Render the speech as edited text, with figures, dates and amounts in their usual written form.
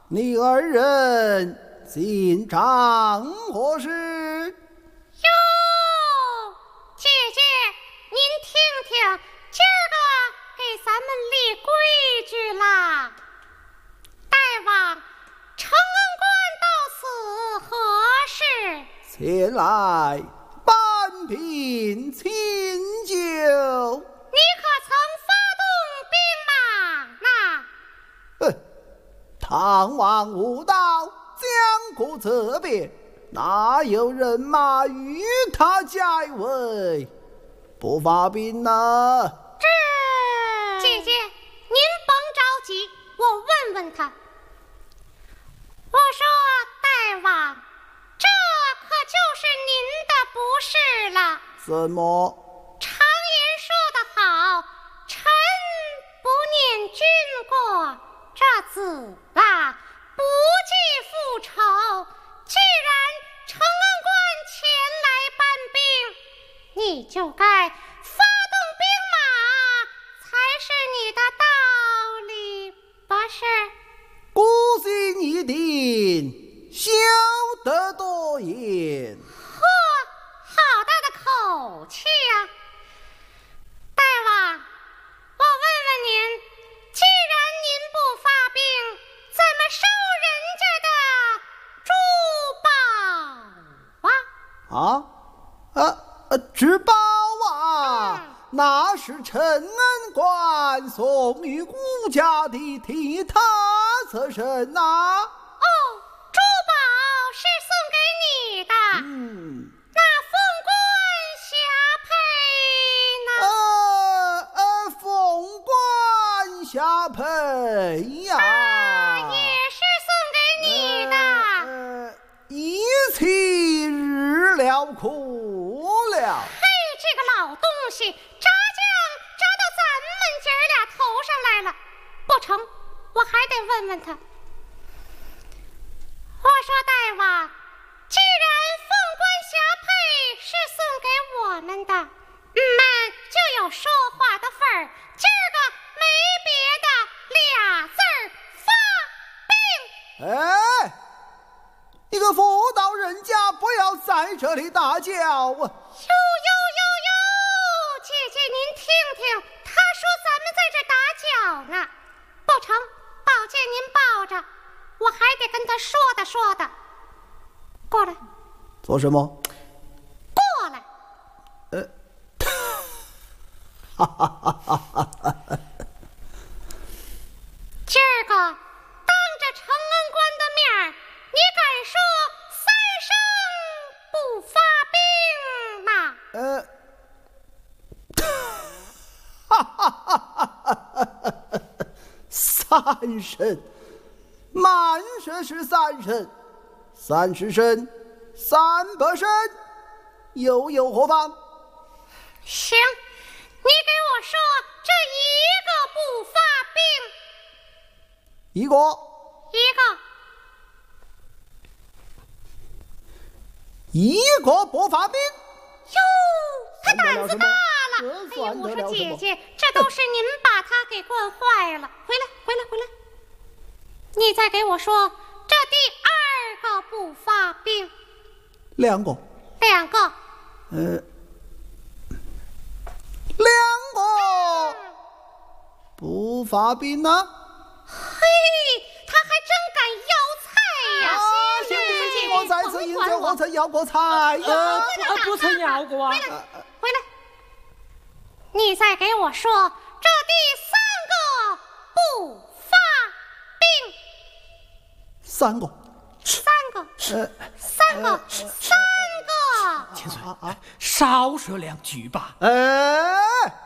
你二人进帐何事？ 哟，姐姐，您听听，今儿个给咱们立规矩啦。大王，承恩官到此何事？ 前来搬兵请酒。 你可曾发动兵马呢？ 唐王无道，将国责变，哪有人马与他解围？不发兵呢？ 姐姐，您甭着急，我问问他。我说大王，这可就是您的不是了。 怎么？ 常言说得好，臣不念君过，这子啊不计复仇。既然承恩官前来搬兵，你就该发动兵马，才是你的道理，不是？ 孤心一定，休得多言。 呵，好大的口气呀！大王，我问问您，既然您不发兵，怎么收人家的珠宝啊？ 珠宝啊，那是承恩官送与顾家的替他侧身呐。 哦，珠宝是送给你的。那凤冠霞帔呢？ 凤冠霞帔呀， 也是送给你的。 一气日了苦了。 嘿，这个老东西，炸酱炸到咱们姐儿俩头上来了。不成，我还得问问他。我说大王，既然凤冠霞帔是送给我们的，们就有说话的份儿。今儿个没别的，俩字儿发兵。 你个妇道人家，不要在这里大叫啊！ 姐姐您听听，他说咱们在这打搅呢。不成，宝剑您抱着，我还得跟他说的。过来。 做什么？ 过来。今儿个当着承恩官的面儿，你敢说三声不发兵吗？ 三声，满舌是三声，30声，300声，又有何妨？ 行，你给我说这一个不发兵。 一个不发兵。 哟，他胆子大了。哎呀，我说姐姐，这都是您把他给惯坏了。回来。你再给我说这第2个不发兵。 2个。 2个。 2个不发兵呢？ 嘿，他还真敢要菜呀！ 行，我再次饮酒，我曾要过菜呀。 不曾要过啊。 回来，你再给我说这第3个不发兵。 3个。 千岁，少说2句吧。